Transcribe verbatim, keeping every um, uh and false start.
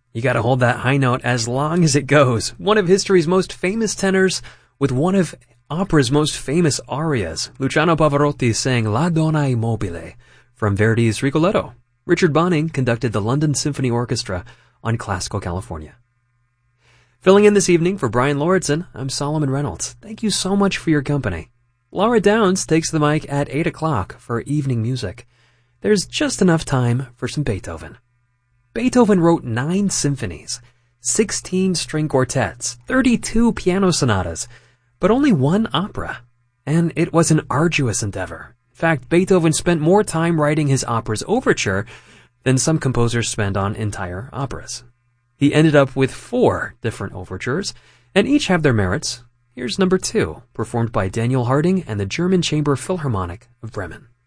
You gotta hold that high note as long as it goes. One of history's most famous tenors with one of opera's most famous arias. Luciano Pavarotti sang La Donna Immobile from Verdi's Rigoletto. Richard Bonning conducted the London Symphony Orchestra on Classical California. Filling in this evening for Brian Lauritsen, I'm Solomon Reynolds. Thank you so much for your company. Laura Downs takes the mic at eight o'clock for evening music. There's just enough time for some Beethoven. Beethoven wrote nine symphonies, sixteen string quartets, thirty-two piano sonatas, but only one opera. And it was an arduous endeavor. In fact, Beethoven spent more time writing his opera's overture than some composers spend on entire operas. He ended up with four different overtures, and each have their merits. Here's number two, performed by Daniel Harding and the German Chamber Philharmonic of Bremen.